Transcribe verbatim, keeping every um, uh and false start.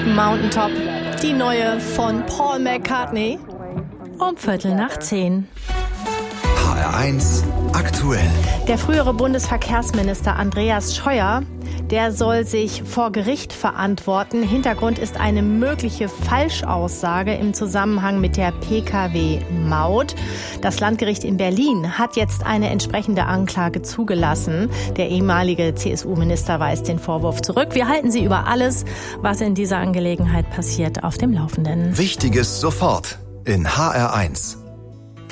Mountaintop, die neue von Paul McCartney, um Viertel nach zehn. H R eins aktuell. Der frühere Bundesverkehrsminister Andreas Scheuer, der soll sich vor Gericht verantworten. Hintergrund ist eine mögliche Falschaussage im Zusammenhang mit der P K W-Maut. Das Landgericht in Berlin hat jetzt eine entsprechende Anklage zugelassen. Der ehemalige C S U-Minister weist den Vorwurf zurück. Wir halten Sie über alles, was in dieser Angelegenheit passiert, auf dem Laufenden. Wichtiges sofort in H R eins.